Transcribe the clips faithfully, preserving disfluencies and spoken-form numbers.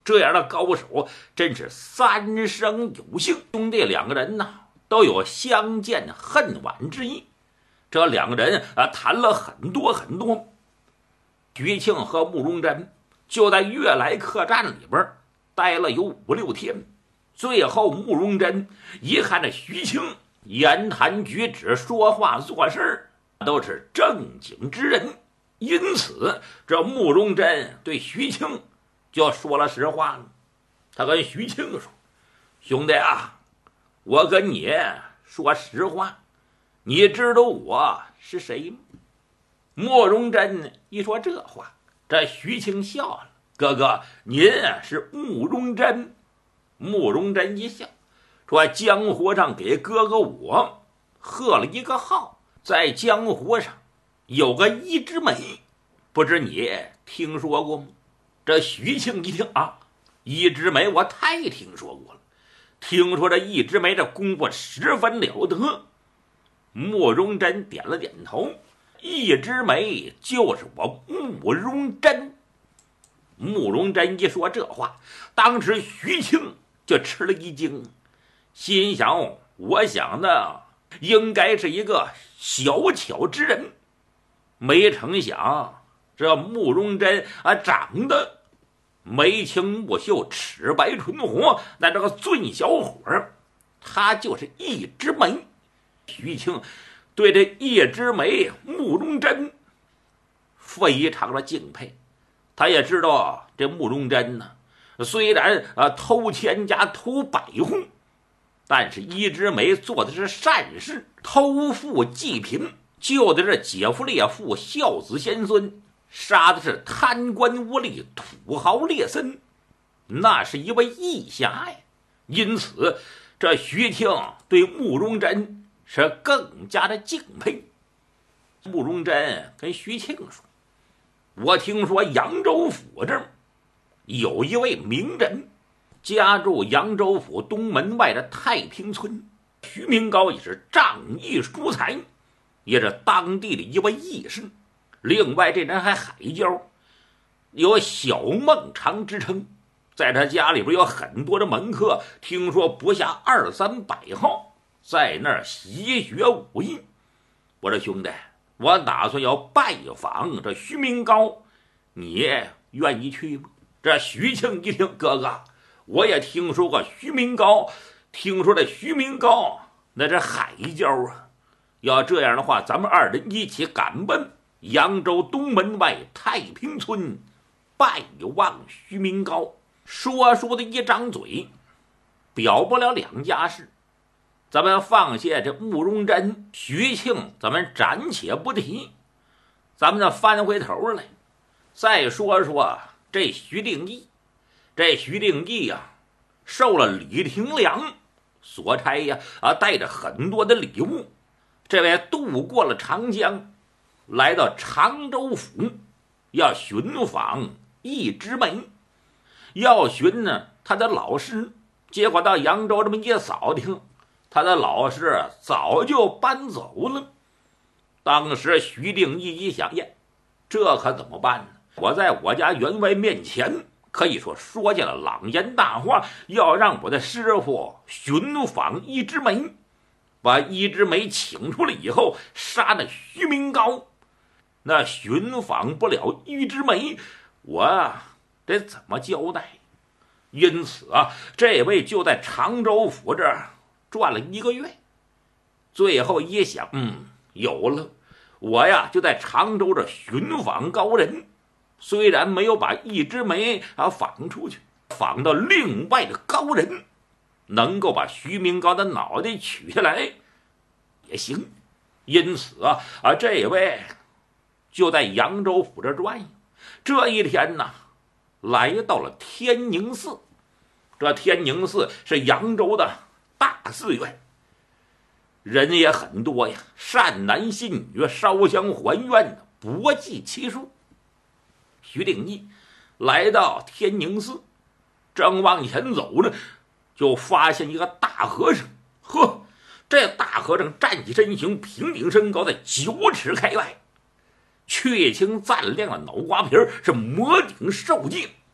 这样的高手真是三生有幸。兄弟两个人呢，都有相见恨晚之意。这两个人啊，谈了很多很多。徐庆和慕容真就在悦来客栈里边待了有五六天。最后慕容真一看这徐庆言谈举止、说话做事都是正经之人，因此这慕容真对徐庆就说了实话了。他跟徐庆说：“兄弟啊，我跟你说实话，你知道我是谁吗？”慕容真一说这话，这徐庆笑了：“哥哥，您是慕容真。”慕容真一笑说：“江湖上给哥哥我贺了一个号，在江湖上有个一枝梅，不知你听说过吗？”这徐庆一听啊，一枝梅我太听说过了，听说这一枝梅这功夫十分了得。慕容真点了点头：“一枝梅就是我慕容真。”慕容真一说这话，当时徐庆就吃了一惊，心想：我想的应该是一个小巧之人，没成想这慕容真啊，长得眉清目秀、齿白唇活，那这个俊小伙儿，他就是一枝梅。徐庆对这一枝梅慕容真非常的敬佩。他也知道这慕容真呢，虽然啊偷千家偷百户，但是一枝梅做的是善事，偷富济贫，救的是姐夫列父、孝子贤孙，杀的是贪官污吏、土豪劣绅，那是一位义侠呀。因此这徐庆对慕容真是更加的敬佩。慕容真跟徐庆说：“我听说扬州府这儿有一位名人，家住扬州府东门外的太平村。徐明高也是仗义疏财，也是当地的一位义士。另外这人还海交，有小孟尝之称。在他家里边有很多的门客，听说不下二三百号，在那儿习学武艺。我说兄弟，我打算要拜访这徐明高，你愿意去吗？”这徐庆一听：“哥哥，我也听说过徐明高，听说这徐明高那这海交啊。要这样的话，咱们二人一起赶奔扬州东门外太平村，拜望徐明高。”说书的一张嘴，表不了两家事。咱们放下这慕容真、徐庆，咱们暂且不提。咱们再翻回头来，再说说这徐定义。这徐定义呀、啊，受了李廷良所差呀，啊，带着很多的礼物，这位渡过了长江，来到常州府，要寻访一枝梅，要寻呢他的老师。结果到扬州这么一扫听，他的老师早就搬走了。当时徐定义一想呀，这可怎么办呢？我在我家员外面前可以说说下了朗言大话，要让我的师傅寻访一枝梅，把一枝梅请出来以后杀了徐明高。那寻访不了一枝梅，我啊这怎么交代？因此啊，这位就在常州府这儿转了一个月，最后一想，嗯，有了，我呀就在常州这寻访高人，虽然没有把一枝梅啊访出去，访到另外的高人，能够把徐明高的脑袋取下来也行。因此啊啊，这位就在扬州府这转悠。这一天呢，来到了天宁寺。这天宁寺是扬州的大寺院，人也很多呀，善男信女烧香还愿的不计其数。徐定义来到天宁寺，正往前走呢，就发现一个大和尚。呵，这大和尚站起身形，平顶身高，在九尺开外，雀青锃亮的脑瓜皮是摩顶受戒，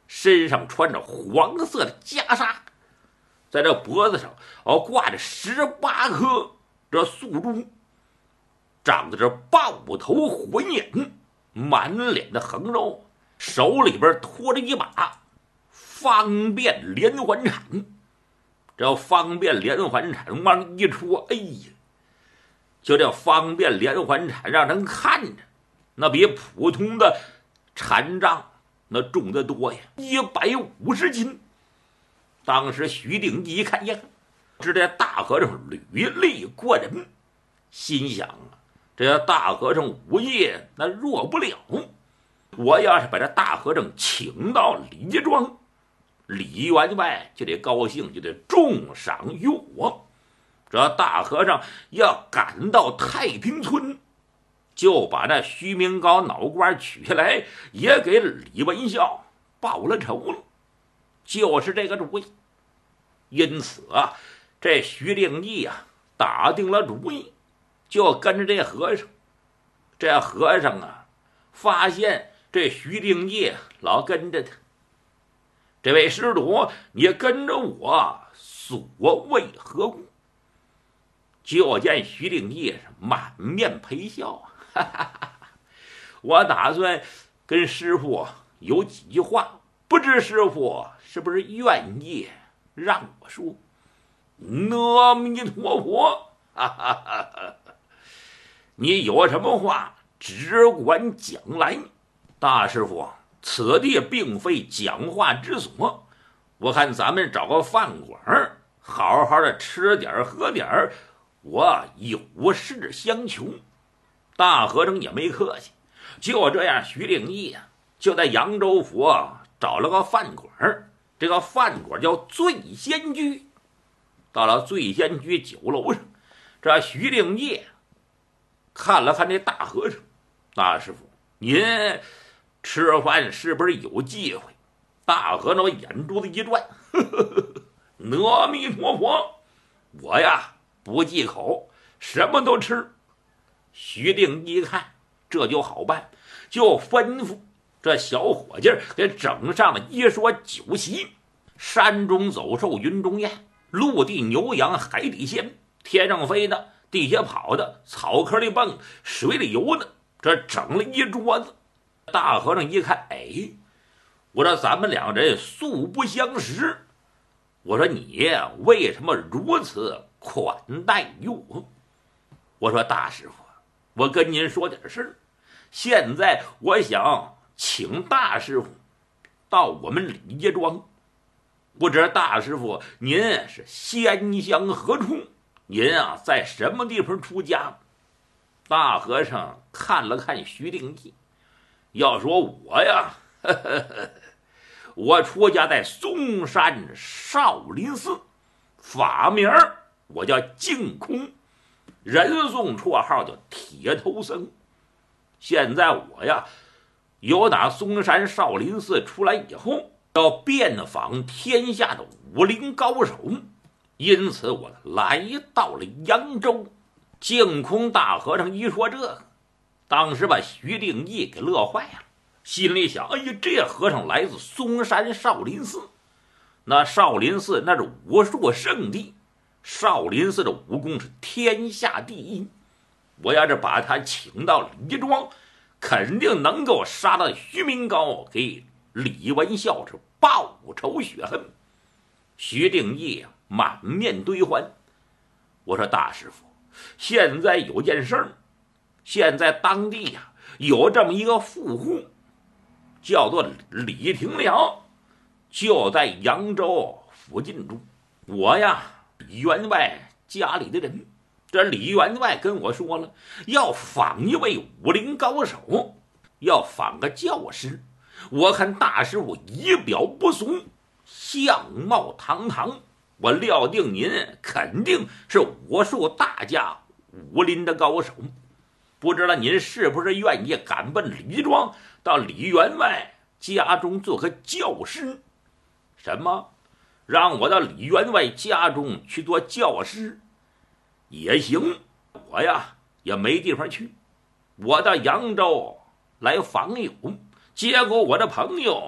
身上穿着黄色的袈裟，在这脖子上哦挂着十八颗这素珠，长得这豹头环眼，满脸的横肉，手里边托着一把方便连环铲。这方便连环铲往一戳，哎呀，就这方便连环铲让人看着那比普通的禅杖那重得多呀，一百五十斤。当时徐定一看呀，这这大和尚履历过人，心想啊，这大和尚武艺那弱不了，我要是把这大和尚请到李庄，李员外就得高兴，就得重赏于我。这大和尚要赶到太平村，就把那徐明高脑瓜取下来，也给李文孝报了仇了。就是这个主意。因此啊，这徐定义啊打定了主意，就跟着这和尚。这和尚啊发现这徐定义老跟着他，这位施主，你跟着我所为何故？就见徐定义满面陪笑，哈哈哈哈，我打算跟师傅有几句话，不知师傅是不是愿意让我说？阿弥陀佛，哈哈哈哈，你有什么话只管讲来。大师傅，此地并非讲话之所，我看咱们找个饭馆好好的吃点喝点，我有事相求。大和尚也没客气，就这样，徐定义啊就在扬州府找了个饭馆，这个饭馆叫醉仙居。到了醉仙居酒楼上，这徐定义看了看这大和尚，大师傅，您吃饭是不是有忌讳？大和尚眼珠子一转，呵呵呵，阿弥陀佛，我呀不忌口，什么都吃。徐定一看这就好办，就吩咐这小伙计给整上了一桌酒席。山中走兽，云中雁，陆地牛羊，海底鲜，天上飞的，地下跑的，草坑里蹦，水里游的，这整了一桌子。大和尚一看，哎，我说咱们两人素不相识，我说你为什么如此款待于我？我说大师傅，我跟您说点事儿，现在我想请大师傅到我们李家庄，不知大师傅您是仙乡何处？您啊在什么地方出家？大和尚看了看徐定义，要说我呀，呵呵呵，我出家在嵩山少林寺，法名我叫净空，人送绰号叫铁头僧。现在我呀由打嵩山少林寺出来以后，要遍访天下的武林高手，因此我来到了扬州。净空大和尚一说这个，当时把徐定义给乐坏了，心里想，哎呀，这和尚来自嵩山少林寺，那少林寺那是武术圣地，少林寺的武功是天下第一，我要是把他请到李庄，肯定能够杀到徐明高，给李文孝是报仇雪恨。徐定义满面堆欢，我说大师傅，现在有件事儿，现在当地呀、啊、有这么一个富户，叫做李廷良，就在扬州附近住。我呀李员外家里的人，这李员外跟我说了，要访一位武林高手，要访个教师。我看大师傅仪表不俗，相貌堂堂，我料定您肯定是武术大家，武林的高手。不知道您是不是愿意赶奔李庄，到李员外家中做个教师？什么？让我到李员外家中去做教师也行，我呀也没地方去，我到扬州来访友，结果我的朋友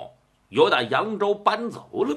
由打扬州搬走了。